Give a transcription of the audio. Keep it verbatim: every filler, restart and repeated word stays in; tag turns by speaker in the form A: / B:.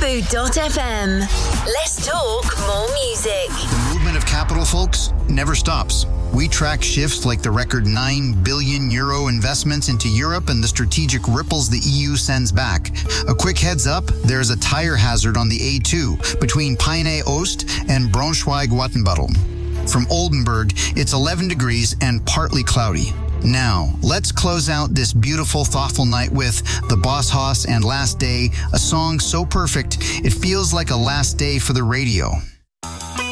A: Bamboo dot f m. Let's talk more music.
B: The movement of capital, folks, never stops. We track shifts like the record nine billion euro investments into Europe and the strategic ripples the E U sends back. A quick heads up, there's a tire hazard on the A two between Peine Oost and Braunschweig-Wattenbüttel. From Oldenburg, it's eleven degrees and partly cloudy. Now, let's close out this beautiful, thoughtful night with The Bosshaus and Last Day, a song so perfect, it feels like a last day for the radio.